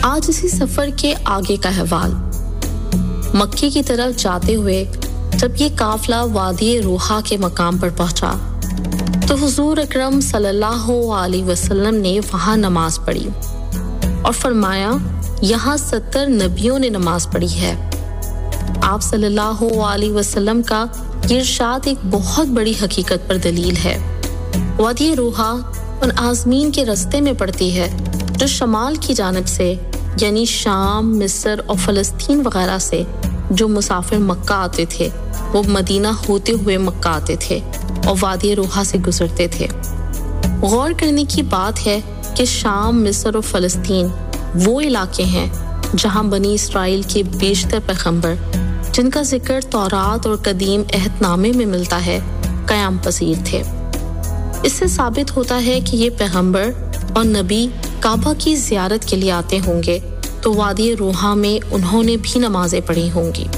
آج اسی سفر کے آگے کا احوال۔ مکے کی طرف جاتے ہوئے جب یہ قافلہ وادی روحا کے مقام پر پہنچا تو حضور اکرم صلی اللہ علیہ وسلم نے وہاں نماز پڑھی اور فرمایا یہاں 70 نبیوں نے نماز پڑھی ہے۔ آپ صلی اللہ علیہ وسلم کا یہ ارشاد ایک بہت بڑی حقیقت پر دلیل ہے۔ وادی روحا ان عازمین کے رستے میں پڑتی ہے جو شمال کی جانب سے یعنی شام، مصر اور فلسطین وغیرہ سے جو مسافر مکہ آتے تھے وہ مدینہ ہوتے ہوئے مکہ آتے تھے اور وادی روحا سے گزرتے تھے۔ غور کرنے کی بات ہے کہ شام، مصر اور فلسطین وہ علاقے ہیں جہاں بنی اسرائیل کے بیشتر پیغمبر جن کا ذکر تورات اور قدیم عہد نامے میں ملتا ہے قیام پذیر تھے۔ اس سے ثابت ہوتا ہے کہ یہ پیغمبر اور نبی کعبہ کی زیارت کے لیے آتے ہوں گے تو وادی روحا میں انہوں نے بھی نمازیں پڑھی ہوں گی۔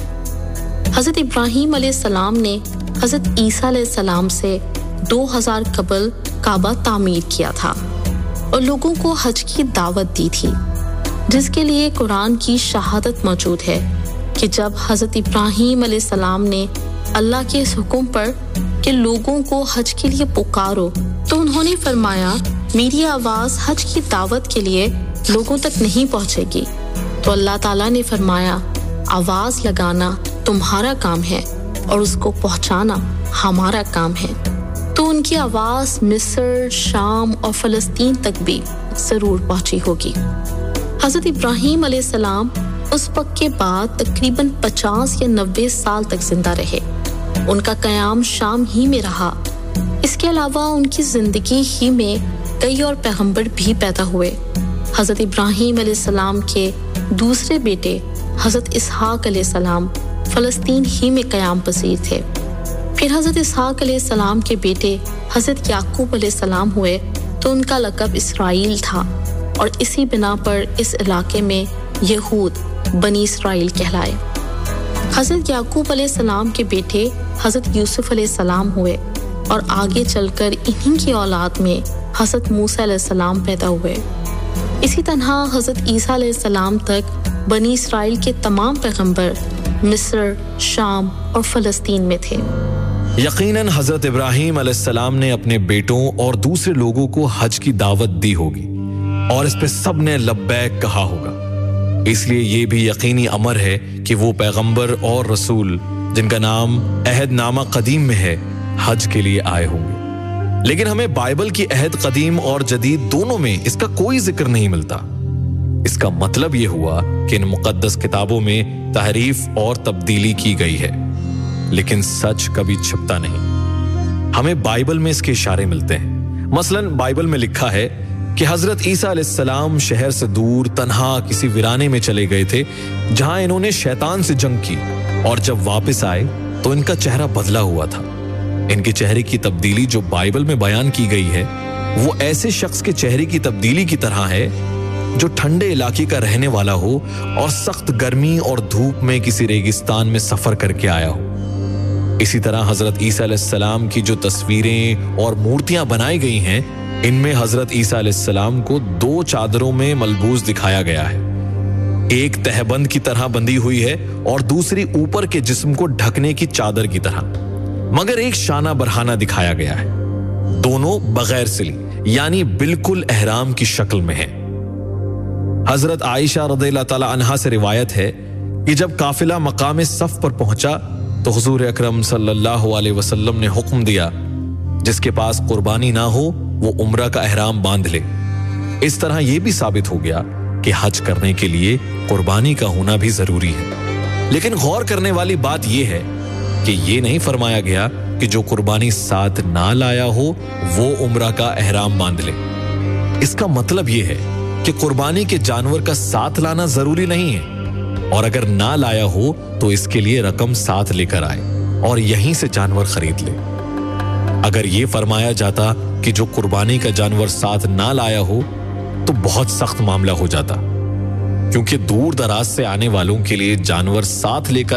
حضرت ابراہیم علیہ السلام نے حضرت عیسیٰ علیہ السلام سے 2000 قبل کعبہ تعمیر کیا تھا اور لوگوں کو حج کی دعوت دی تھی، جس کے لیے قرآن کی شہادت موجود ہے کہ جب حضرت ابراہیم علیہ السلام نے اللہ کے اس حکم پر کہ لوگوں کو حج کے لیے پکارو تو انہوں نے فرمایا میری آواز حج کی دعوت کے لیے لوگوں تک نہیں پہنچے گی، تو اللہ تعالیٰ نے فرمایا آواز لگانا تمہارا کام ہے اور اس کو پہنچانا ہمارا کام ہے۔ تو ان کی آواز مصر، شام اور فلسطین تک بھی ضرور پہنچی ہوگی۔ حضرت ابراہیم علیہ السلام اس وقت کے بعد تقریباً 50 یا 90 سال تک زندہ رہے۔ ان کا قیام شام ہی میں رہا۔ اس کے علاوہ ان کی زندگی ہی میں کئی اور پیغمبر بھی پیدا ہوئے۔ حضرت ابراہیم علیہ السلام کے دوسرے بیٹے حضرت اسحاق علیہ السلام فلسطین ہی میں قیام پذیر تھے۔ پھر حضرت اسحاق علیہ السلام کے بیٹے حضرت یعقوب علیہ السلام ہوئے تو ان کا لقب اسرائیل تھا اور اسی بنا پر اس علاقے میں یہود بنی اسرائیل کہلائے۔ حضرت یعقوب علیہ السلام کے بیٹے حضرت یوسف علیہ السلام ہوئے اور آگے چل کر انہی کی اولاد میں حضرت موسیٰ علیہ السلام پیدا ہوئے۔ اسی طرح حضرت عیسیٰ علیہ السلام تک بنی اسرائیل کے تمام پیغمبر مصر، شام اور فلسطین میں تھے۔ یقیناً حضرت ابراہیم علیہ السلام نے اپنے بیٹوں اور دوسرے لوگوں کو حج کی دعوت دی ہوگی اور اس پہ سب نے لبیک کہا ہوگا۔ اس لیے یہ بھی یقینی امر ہے کہ وہ پیغمبر اور رسول جن کا نام عہد نامہ قدیم میں ہے حج کے لیے آئے ہوں گے، لیکن ہمیں بائبل کی عہد قدیم اور جدید دونوں میں اس کا کوئی ذکر نہیں ملتا۔ اس کا مطلب یہ ہوا کہ ان مقدس کتابوں میں تحریف اور تبدیلی کی گئی ہے، لیکن سچ کبھی چھپتا نہیں۔ ہمیں بائبل میں اس کے اشارے ملتے ہیں۔ مثلاً بائبل میں لکھا ہے کہ حضرت عیسیٰ علیہ السلام شہر سے دور تنہا کسی ویرانے میں چلے گئے تھے جہاں انہوں نے شیطان سے جنگ کی، اور جب واپس آئے تو ان کا چہرہ بدلا ہوا تھا۔ ان کے چہرے کی تبدیلی جو بائبل میں بیان کی گئی ہے وہ ایسے شخص کے چہرے کی تبدیلی کی طرح ہے جو ٹھنڈے علاقے کا رہنے والا ہو اور سخت گرمی اور دھوپ میں کسی ریگستان میں سفر کر کے آیا ہو۔ اسی طرح حضرت عیسیٰ علیہ السلام کی جو تصویریں اور مورتیاں بنائی گئی ہیں ان میں حضرت عیسیٰ علیہ السلام کو 2 چادروں میں ملبوس دکھایا گیا ہے، ایک تہبند کی طرح بندھی ہوئی ہے اور دوسری اوپر کے جسم کو ڈھکنے کی چادر کی طرح، مگر ایک شانہ برہانہ دکھایا گیا ہے۔ دونوں بغیر سلی یعنی بالکل احرام کی شکل میں ہیں۔ حضرت عائشہ رضی اللہ تعالی عنہا سے روایت ہے کہ جب قافلہ مقام صف پر پہنچا تو حضور اکرم صلی اللہ علیہ وسلم نے حکم دیا جس کے پاس قربانی نہ ہو وہ عمرہ کا احرام باندھ لے۔ اس طرح یہ بھی ثابت ہو گیا کہ حج کرنے کے لیے قربانی کا ہونا بھی ضروری ہے۔ لیکن غور کرنے والی بات یہ ہے کہ یہ نہیں فرمایا گیا کہ جو قربانی ساتھ نہ لایا ہو وہ عمرہ کا احرام باندھ لے۔ اس کا مطلب یہ ہے کہ قربانی کے جانور کا ساتھ لانا ضروری نہیں ہے، اور اگر نہ لایا ہو تو اس کے لیے رقم ساتھ لے کر آئے اور یہیں سے جانور خرید لے۔ اگر یہ فرمایا جاتا کہ جو قربانی کا جانور ساتھ نہ لایا ہو تو بہت سخت معاملہ ہو جاتا، کیونکہ دور دراز سے آنے والوں کے لیے جانور ساتھ لے کر